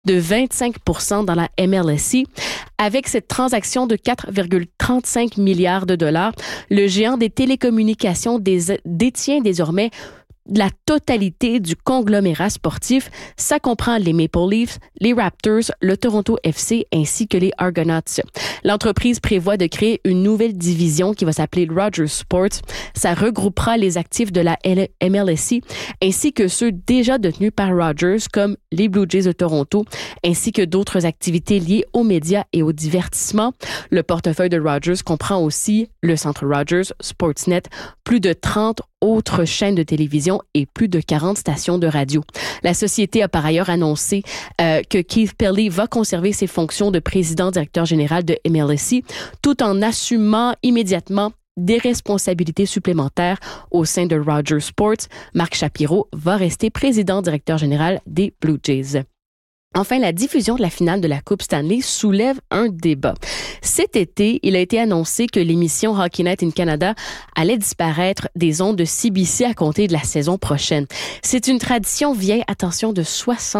de 25% dans la MLSE. Avec cette transaction de 4,35 milliards de dollars, le géant des télécommunications détient désormais la totalité du conglomérat sportif. Ça comprend les Maple Leafs, les Raptors, le Toronto FC ainsi que les Argonauts. L'entreprise prévoit de créer une nouvelle division qui va s'appeler Rogers Sports. Ça regroupera les actifs de la MLSE ainsi que ceux déjà détenus par Rogers comme les Blue Jays de Toronto ainsi que d'autres activités liées aux médias et au divertissement. Le portefeuille de Rogers comprend aussi le centre Rogers, Sportsnet, plus de 30 autres chaînes de télévision et plus de 40 stations de radio. La société a par ailleurs annoncé que Keith Pelley va conserver ses fonctions de président-directeur général de MLSE tout en assumant immédiatement des responsabilités supplémentaires au sein de Rogers Sports. Marc Shapiro va rester président-directeur général des Blue Jays. Enfin, la diffusion de la finale de la Coupe Stanley soulève un débat. Cet été, il a été annoncé que l'émission Hockey Night in Canada allait disparaître des ondes de CBC à compter de la saison prochaine. C'est une tradition vieille, attention, de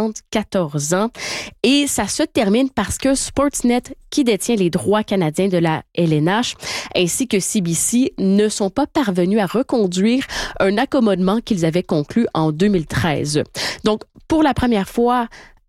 74 ans et ça se termine parce que Sportsnet, qui détient les droits canadiens de la LNH, ainsi que CBC, ne sont pas parvenus à reconduire un accommodement qu'ils avaient conclu en 2013. Donc, pour la première fois,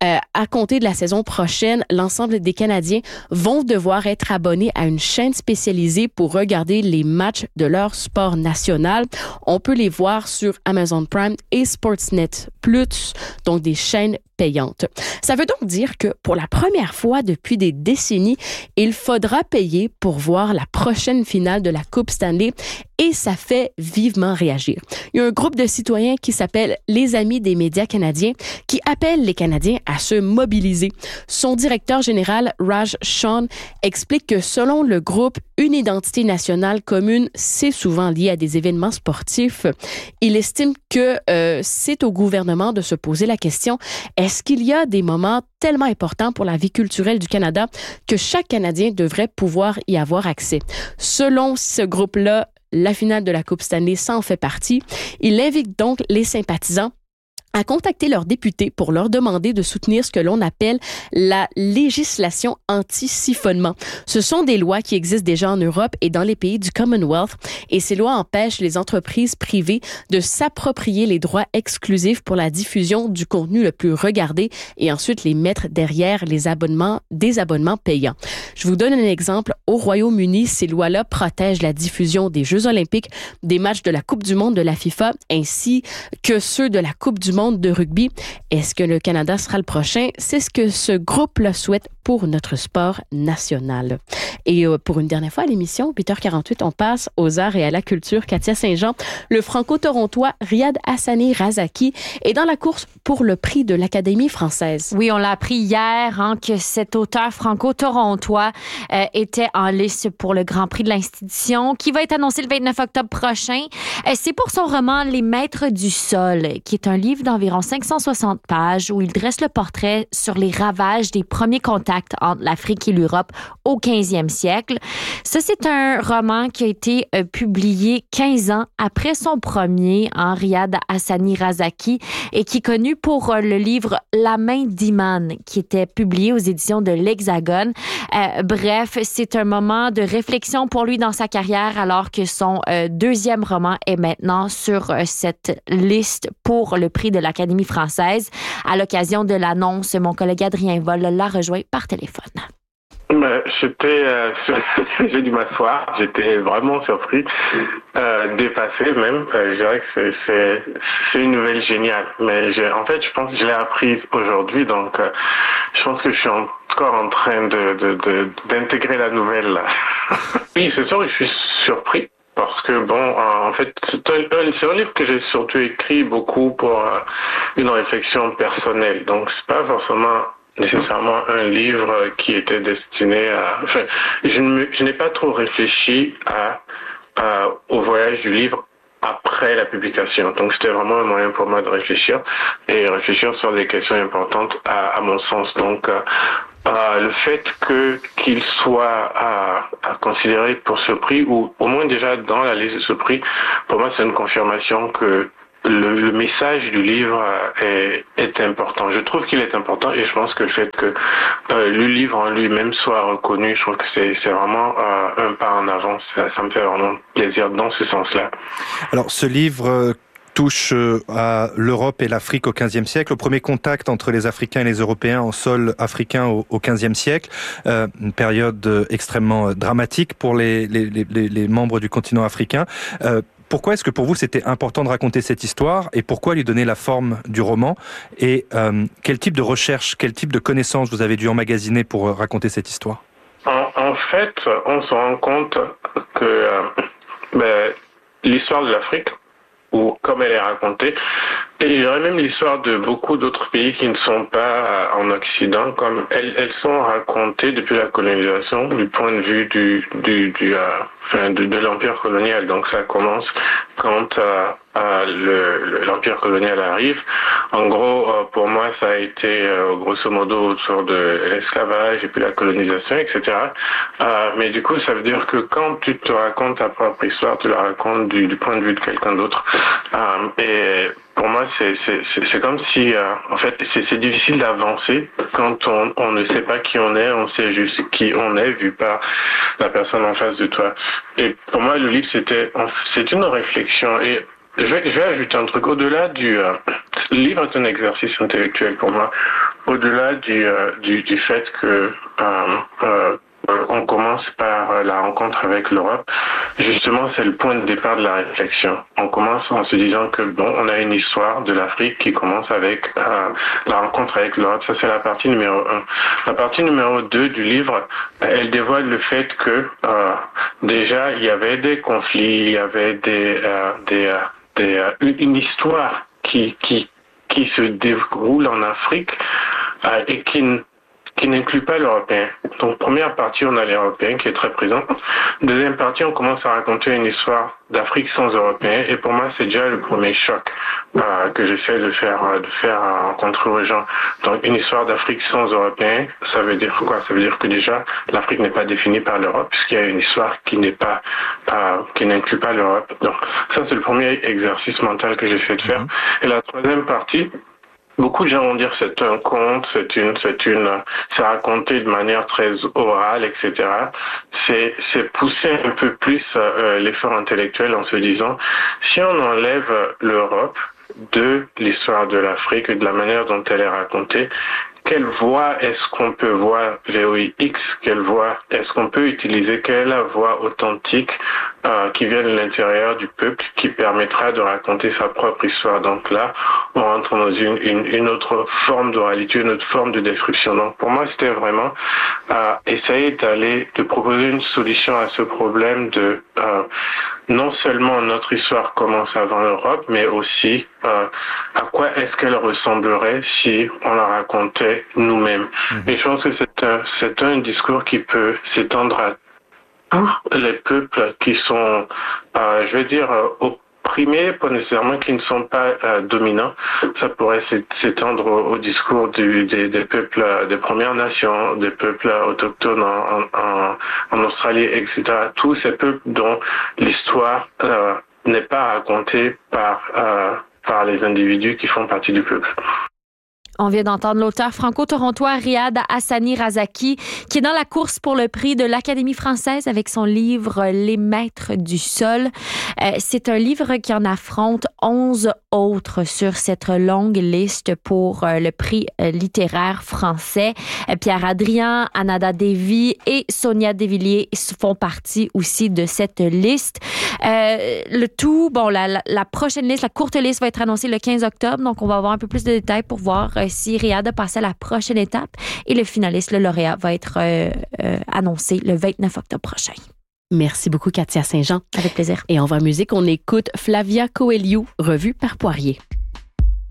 à compter de la saison prochaine, l'ensemble des Canadiens vont devoir être abonnés à une chaîne spécialisée pour regarder les matchs de leur sport national. On peut les voir sur Amazon Prime et Sportsnet Plus, donc des chaînes payantes. Ça veut donc dire que pour la première fois depuis des décennies, il faudra payer pour voir la prochaine finale de la Coupe Stanley et ça fait vivement réagir. Il y a un groupe de citoyens qui s'appelle les Amis des médias canadiens qui appellent les Canadiens à se mobiliser. Son directeur général, Raj Shawn, explique que selon le groupe, une identité nationale commune, c'est souvent lié à des événements sportifs. Il estime que c'est au gouvernement de se poser la question, est-ce qu'il y a des moments tellement importants pour la vie culturelle du Canada que chaque Canadien devrait pouvoir y avoir accès? Selon ce groupe-là, la finale de la Coupe Stanley s'en fait partie. Il invite donc les sympathisants à contacter leurs députés pour leur demander de soutenir ce que l'on appelle la législation anti-siphonnement. Ce sont des lois qui existent déjà en Europe et dans les pays du Commonwealth et ces lois empêchent les entreprises privées de s'approprier les droits exclusifs pour la diffusion du contenu le plus regardé et ensuite les mettre derrière des abonnements payants. Je vous donne un exemple. Au Royaume-Uni, ces lois-là protègent la diffusion des Jeux olympiques, des matchs de la Coupe du monde de la FIFA ainsi que ceux de la Coupe du monde de rugby. Est-ce que le Canada sera le prochain? C'est ce que ce groupe-là souhaite pour notre sport national. Et pour une dernière fois à l'émission, 8h48, on passe aux arts et à la culture. Katia Saint-Jean, le franco-torontois Riyad Hassani Razaki est dans la course pour le prix de l'Académie française. Oui, on l'a appris hier que cet auteur franco-torontois était en liste pour le Grand Prix de l'institution qui va être annoncé le 29 octobre prochain. C'est pour son roman Les Maîtres du Sol, qui est un livre d'environ 560 pages où il dresse le portrait sur les ravages des premiers contacts entre l'Afrique et l'Europe au 15e siècle. Ça, c'est un roman qui a été publié 15 ans après son premier, Riyad Hassani Razaki, et qui est connu pour le livre La main d'Iman, qui était publié aux éditions de l'Hexagone. Bref, c'est un moment de réflexion pour lui dans sa carrière, alors que son deuxième roman est maintenant sur cette liste pour le prix de l'Académie française. À l'occasion de l'annonce, mon collègue Adrien Vol l'a rejoint par téléphone. J'ai dû m'asseoir, j'étais vraiment surpris, dépassé même. Je dirais que c'est une nouvelle géniale. Mais en fait, je pense que je l'ai apprise aujourd'hui, donc je pense que je suis encore en train d'intégrer la nouvelle. Là. Oui, c'est sûr que je suis surpris. Parce que en fait, c'est un livre que j'ai surtout écrit beaucoup pour une réflexion personnelle. Donc, c'est pas forcément nécessairement un livre qui était destiné à... Enfin, je n'ai pas trop réfléchi au voyage du livre après la publication. Donc, c'était vraiment un moyen pour moi de réfléchir sur des questions importantes à mon sens. Donc, le fait qu'il soit à considérer pour ce prix, ou au moins déjà dans la liste de ce prix, pour moi, c'est une confirmation que le message du livre est important. Je trouve qu'il est important et je pense que le fait que le livre en lui-même soit reconnu, je trouve que c'est vraiment un pas en avant. Ça me fait vraiment plaisir dans ce sens-là. Alors, ce livre touche à l'Europe et l'Afrique au XVe siècle, au premier contact entre les Africains et les Européens en sol africain au XVe siècle, une période extrêmement dramatique pour les membres du continent africain. Pourquoi est-ce que pour vous c'était important de raconter cette histoire et pourquoi lui donner la forme du roman et quel type de recherche, quel type de connaissances vous avez dû emmagasiner pour raconter cette histoire? En fait, on se rend compte que l'histoire de l'Afrique, ou comme elle est racontée, et il y aurait même l'histoire de beaucoup d'autres pays qui ne sont pas en Occident, comme elles sont racontées depuis la colonisation du point de vue de l'empire colonial. Donc ça commence quand l'empire colonial arrive. En gros, pour moi, ça a été grosso modo autour de l'esclavage et puis la colonisation, etc. Mais du coup, ça veut dire que quand tu te racontes ta propre histoire, tu la racontes du point de vue de quelqu'un d'autre. Et pour moi, c'est comme si, en fait, c'est difficile d'avancer quand on ne sait pas qui on est, on sait juste qui on est vu par la personne en face de toi. Et pour moi, le livre, c'est une réflexion. Et je vais ajouter un truc. Au-delà le livre est un exercice intellectuel pour moi. Au-delà du fait que on commence par la rencontre avec l'Europe. Justement, c'est le point de départ de la réflexion. On commence en se disant que on a une histoire de l'Afrique qui commence avec la rencontre avec l'Europe. Ça, c'est la partie numéro 1. La partie numéro 2 du livre, elle dévoile le fait que déjà, il y avait des conflits, il y avait une histoire qui se déroule en Afrique et qui n'inclut pas l'Européen. Donc, première partie, on a l'Européen qui est très présent. Deuxième partie, on commence à raconter une histoire d'Afrique sans Européens. Et pour moi, c'est déjà le premier choc que j'essaie de faire rencontrer aux gens. Donc, une histoire d'Afrique sans Européens, ça veut dire quoi? Ça veut dire que déjà, l'Afrique n'est pas définie par l'Europe, puisqu'il y a une histoire qui n'inclut pas l'Europe. Donc, ça, c'est le premier exercice mental que j'essaie de faire. Et la troisième partie, beaucoup de gens vont dire c'est un conte, c'est raconté de manière très orale, etc. C'est pousser un peu plus l'effort intellectuel en se disant si on enlève l'Europe de l'histoire de l'Afrique et de la manière dont elle est racontée, quelle voie est-ce qu'on peut voir VOIX? Quelle voie est-ce qu'on peut utiliser? Quelle est la voie authentique qui vient de l'intérieur du peuple qui permettra de raconter sa propre histoire? Donc là, on rentre dans une autre forme d'oralité, une autre forme de description. Donc pour moi, c'était vraiment essayer de proposer une solution à ce problème de non seulement notre histoire commence avant l'Europe, mais aussi à quoi est-ce qu'elle ressemblerait si on la racontait nous-mêmes. Et je pense que c'est un discours qui peut s'étendre à tous les peuples qui sont, je vais dire, opprimés, pas nécessairement qui ne sont pas dominants. Ça pourrait s'étendre au discours des peuples des Premières Nations, des peuples autochtones en Australie, etc. Tous ces peuples dont l'histoire n'est pas racontée par les individus qui font partie du peuple. On vient d'entendre l'auteur franco-torontois Riyad Hassani Razaki, qui est dans la course pour le prix de l'Académie française avec son livre Les Maîtres du sol. C'est un livre qui en affronte 11 autres sur cette longue liste pour le prix littéraire français. Pierre Adrien, Anada Devi et Sonia Devilliers font partie aussi de cette liste. Le tout, la prochaine liste, la courte liste va être annoncée le 15 octobre, donc on va avoir un peu plus de détails pour voir si Riyad a passé à la prochaine étape. Et le finaliste, le lauréat, va être annoncé le 29 octobre prochain. Merci beaucoup, Katia Saint-Jean. Avec plaisir. Et on va en musique, on écoute Flavia Coelho, revue par Poirier.